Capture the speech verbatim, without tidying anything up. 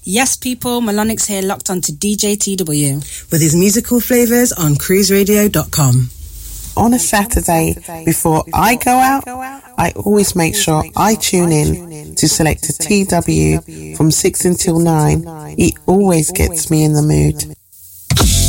Yes, people, Malonix here, locked onto D J T W. With his musical flavours on cruise radio dot com. On a Saturday, before I go out, I always make sure I tune in to Selector T W from six until nine. He always gets me in the mood.